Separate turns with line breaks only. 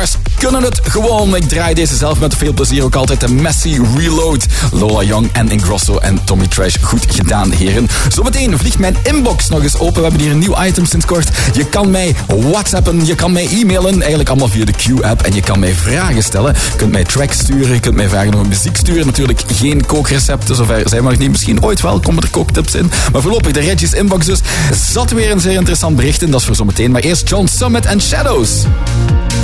Stars kunnen het gewoon. Ik draai deze zelf met veel plezier ook altijd. De Messi Reload. Lola Young en Ingrosso en Tommy Trash. Goed gedaan, heren. Zometeen vliegt mijn inbox nog eens open. We hebben hier een nieuw item sinds kort. Je kan mij whatsappen, je kan mij e-mailen. Eigenlijk allemaal via de Q-app. En je kan mij vragen stellen. Je kunt mij tracks sturen. Je kunt mij vragen over muziek sturen. Natuurlijk geen kookrecepten. Zover zijn we nog niet. Misschien ooit wel. Komen er kooktips in. Maar voorlopig de Reggie's inbox dus. Zat weer een zeer interessant bericht in. Dat is voor zometeen. Maar eerst John Summit en Shadows.